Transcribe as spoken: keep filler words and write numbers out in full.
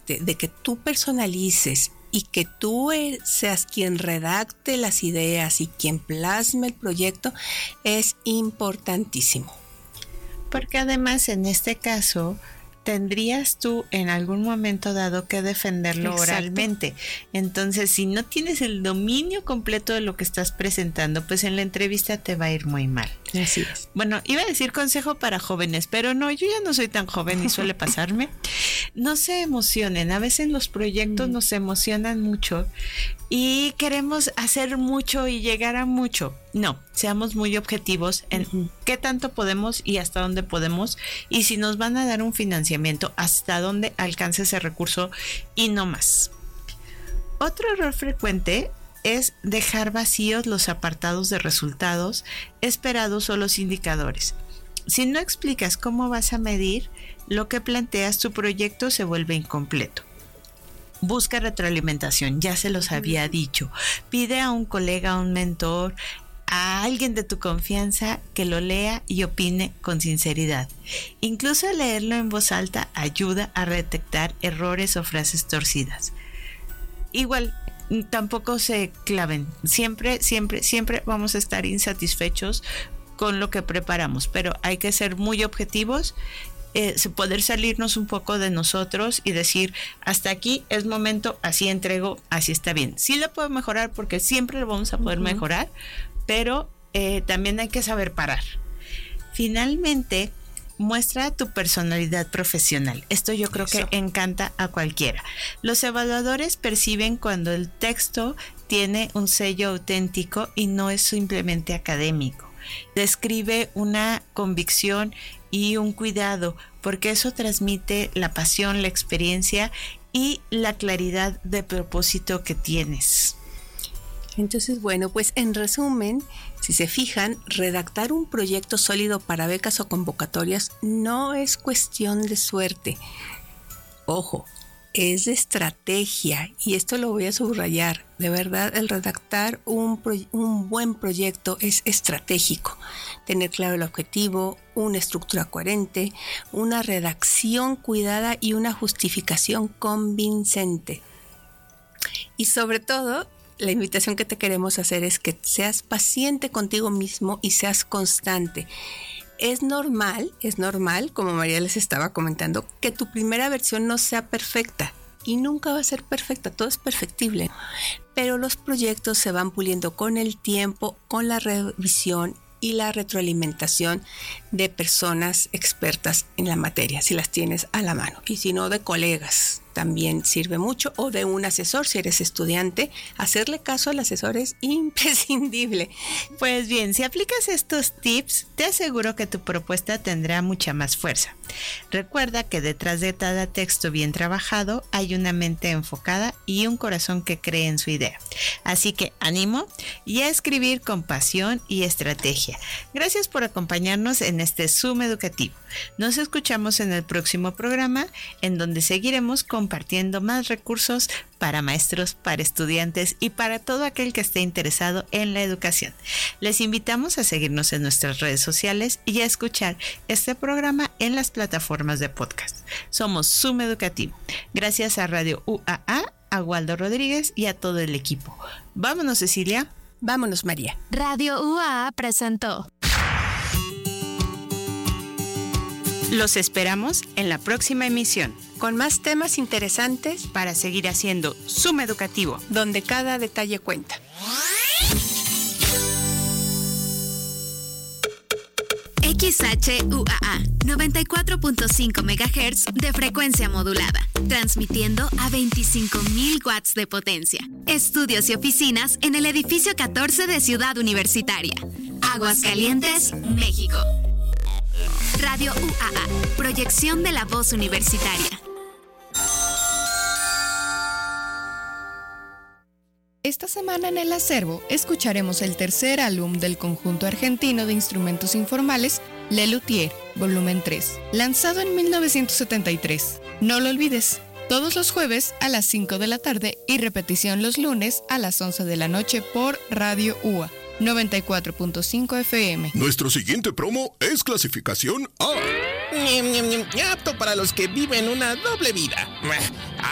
parte de que tú personalices y que tú seas quien redacte las ideas y quien plasme el proyecto es importantísimo. Porque además en este caso tendrías tú en algún momento dado que defenderlo Exacto. oralmente. Entonces, si no tienes el dominio completo de lo que estás presentando, pues en la entrevista te va a ir muy mal. Así es. Bueno, iba a decir consejo para jóvenes, pero no, yo ya no soy tan joven y suele pasarme. No se emocionen. A veces los proyectos mm. nos emocionan mucho y queremos hacer mucho y llegar a mucho. No, seamos muy objetivos en uh-huh. qué tanto podemos y hasta dónde podemos, y si nos van a dar un financiamiento, hasta dónde alcance ese recurso y no más. Otro error frecuente es dejar vacíos los apartados de resultados esperados o los indicadores. Si no explicas cómo vas a medir lo que planteas, tu proyecto se vuelve incompleto. Busca retroalimentación, ya se los había dicho. Pide a un colega, a un mentor, a alguien de tu confianza que lo lea y opine con sinceridad. Incluso leerlo en voz alta ayuda a detectar errores o frases torcidas. Igual, tampoco se claven. Siempre, siempre, siempre vamos a estar insatisfechos con lo que preparamos, pero hay que ser muy objetivos. Eh, poder salirnos un poco de nosotros y decir, hasta aquí es momento, así entrego, así está bien. Sí lo puedo mejorar porque siempre lo vamos a poder uh-huh. mejorar, pero eh, también hay que saber parar. Finalmente, muestra tu personalidad profesional. Esto yo creo Eso. que encanta a cualquiera. Los evaluadores perciben cuando el texto tiene un sello auténtico y no es simplemente académico. Describe una convicción y un cuidado, porque eso transmite la pasión, la experiencia y la claridad de propósito que tienes. Entonces, bueno, pues en resumen, si se fijan, redactar un proyecto sólido para becas o convocatorias no es cuestión de suerte. Ojo, es de estrategia, y esto lo voy a subrayar. De verdad, el redactar un, pro, un buen proyecto es estratégico. Tener claro el objetivo, una estructura coherente, una redacción cuidada y una justificación convincente. Y sobre todo, la invitación que te queremos hacer es que seas paciente contigo mismo y seas constante. Es normal, es normal, como María les estaba comentando, que tu primera versión no sea perfecta. Y nunca va a ser perfecta, todo es perfectible. Pero los proyectos se van puliendo con el tiempo, con la revisión y la retroalimentación de personas expertas en la materia, si las tienes a la mano. Y si no, de colegas, también sirve mucho, o de un asesor si eres estudiante. Hacerle caso al asesor es imprescindible. Pues bien, si aplicas estos tips, te aseguro que tu propuesta tendrá mucha más fuerza. Recuerda que detrás de cada texto bien trabajado hay una mente enfocada y un corazón que cree en su idea. Así que ánimo y a escribir con pasión y estrategia. Gracias por acompañarnos en este Zoom educativo. Nos escuchamos en el próximo programa, en donde seguiremos compartiendo más recursos para maestros, para estudiantes y para todo aquel que esté interesado en la educación. Les invitamos a seguirnos en nuestras redes sociales y a escuchar este programa en las plataformas de podcast. Somos Zoom Educativo. Gracias a Radio U A A, a Waldo Rodríguez y a todo el equipo. Vámonos, Cecilia. Vámonos, María. Radio U A A presentó. Los esperamos en la próxima emisión, con más temas interesantes para seguir haciendo Zoom Educativo, donde cada detalle cuenta. X H U A A, noventa y cuatro punto cinco megahertz de frecuencia modulada, transmitiendo a veinticinco mil watts de potencia. Estudios y oficinas en el edificio catorce de Ciudad Universitaria. Aguascalientes, México. Radio U A A, proyección de la voz universitaria. Esta semana en el acervo escucharemos el tercer álbum del conjunto argentino de instrumentos informales Le Luthier, volumen tres, lanzado en mil novecientos setenta y tres. No lo olvides, todos los jueves a las cinco de la tarde y repetición los lunes a las once de la noche por Radio U A noventa y cuatro punto cinco F M. Nuestro siguiente promo es clasificación A. Apto para los que viven una doble vida.